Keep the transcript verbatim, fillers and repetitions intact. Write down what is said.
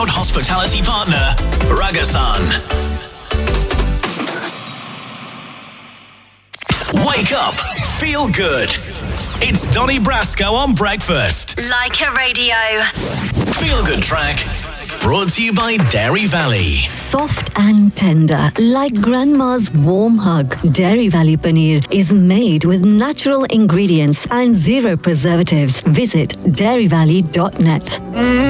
Hospitality partner, Ragasan. Wake up, feel good. It's Donny Brasco on breakfast. Like a radio. Feel good track. Brought to you by Dairy Valley. Soft and tender, like grandma's warm hug. Dairy Valley Paneer is made with natural ingredients and zero preservatives. Visit dairy valley dot net.